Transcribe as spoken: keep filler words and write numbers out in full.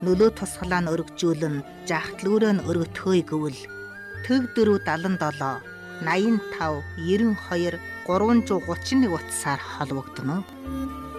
нөлөө тусгалаа нь өргөжүүлэн жахтлүүрээ нь өргөтхөөе гэвэл төг дөрөв далан долоо наян тав ерөн хоёр гурван зуун гучин нэг утсаар холбогдно уу?